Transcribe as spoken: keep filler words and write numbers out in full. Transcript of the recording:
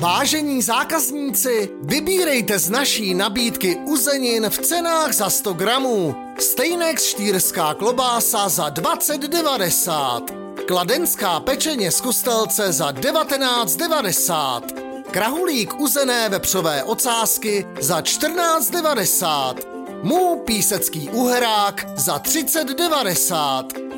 Vážení zákazníci, vybírejte z naší nabídky uzenin v cenách za sto gramů. Stejnex štýrská klobása za dvacet devadesát. Kladenská pečeně z Kostelce za devatenáct devadesát. Krahulík uzené vepřové ocásky za čtrnáct devadesát. Můj písecký uherák za třicet devadesát.